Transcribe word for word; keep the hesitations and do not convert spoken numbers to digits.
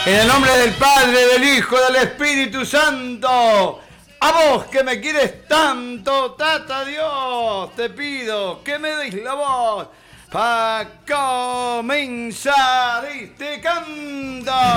En el nombre del Padre, del Hijo, del Espíritu Santo. A vos que me quieres tanto, Tata Dios, te pido que me des la voz para comenzar este canto.